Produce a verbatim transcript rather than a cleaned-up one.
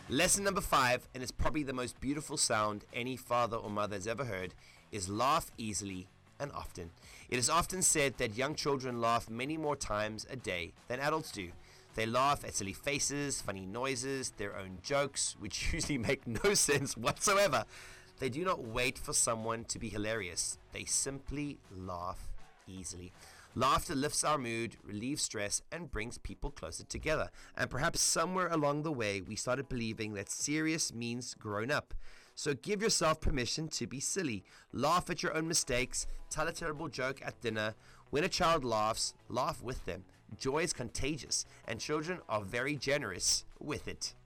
Lesson number five, and it's probably the most beautiful sound any father or mother has ever heard, is laugh easily and often. It is often said that young children laugh many more times a day than adults do. They laugh at silly faces, funny noises, their own jokes, which usually make no sense whatsoever. They do not wait for someone to be hilarious. They simply laugh easily. Laughter lifts our mood, relieves stress, and brings people closer together. And perhaps somewhere along the way, we started believing that serious means grown up. So give yourself permission to be silly. Laugh at your own mistakes. Tell a terrible joke at dinner. When a child laughs, laugh with them. Joy is contagious, and children are very generous with it.